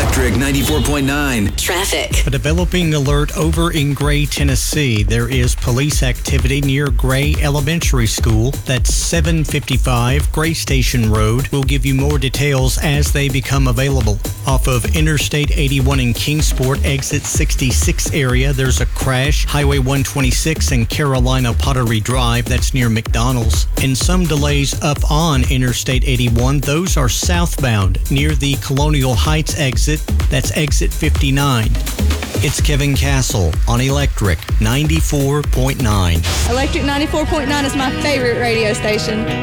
Electric 94.9. Traffic. A developing alert over in Gray, Tennessee. There is police activity near Gray Elementary School. That's 755 Gray Station Road. We'll give you more details as they become available. Off of Interstate 81 in Kingsport, exit 66 area, there's a crash. Highway 126 and Carolina Pottery Drive, that's near McDonald's. And some delays up on Interstate 81. Those are southbound near the Colonial Heights exit. That's exit 59. It's Kevin Castle on Electric 94.9. Electric 94.9 is my favorite radio station.